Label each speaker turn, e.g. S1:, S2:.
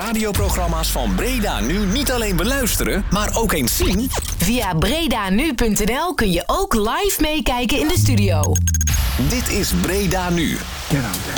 S1: radioprogramma's van Breda Nu niet alleen beluisteren, maar ook eens zien?
S2: Via bredanu.nl kun je ook live meekijken in de studio.
S1: Dit is Breda Nu.
S3: Get out there.